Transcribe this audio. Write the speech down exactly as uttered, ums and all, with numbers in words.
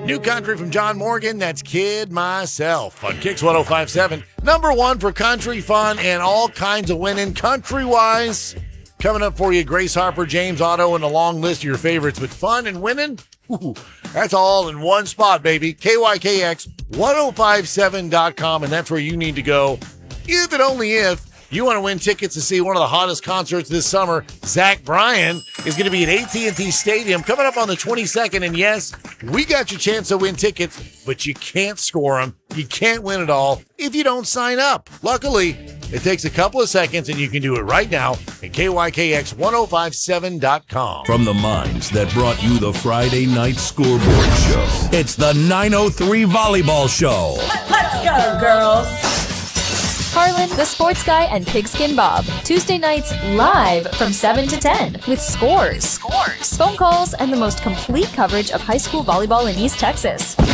New country from John Morgan, that's Kid Myself on Kicks one oh five point seven. Number one for country fun and all kinds of winning country-wise. Coming up for you, Grace Harper, James Otto, and a long list of your favorites. But fun and winning, ooh, that's all in one spot, baby. K Y K X ten fifty-seven dot com, and that's where you need to go. If and only if you want to win tickets to see one of the hottest concerts this summer. Zach Bryan is going to be at A T and T Stadium coming up on the twenty-second. And yes, we got your chance to win tickets, but you can't score them. You can't win it all if you don't sign up. Luckily, it takes a couple of seconds, and you can do it right now at K Y K X ten fifty-seven dot com. From the minds that brought you the Friday Night Scoreboard Show, it's the nine oh three Volleyball Show. Let's go, girls. Harlan, the Sports Guy, and Pigskin Bob. Tuesday nights live from seven to ten with scores, scores, phone calls, and the most complete coverage of high school volleyball in East Texas.